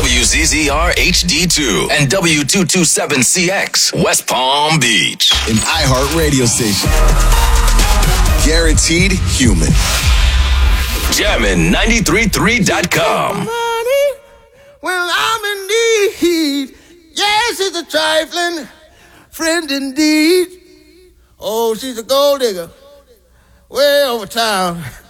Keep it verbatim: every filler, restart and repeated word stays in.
W Z Z R H D two and W two twenty-seven C X, West Palm Beach. An iHeart radio station. Guaranteed human. Jammin' ninety-three point three dot com. Well, I'm in need. Yes, it's a trifling friend indeed. Oh, she's a gold digger way over town.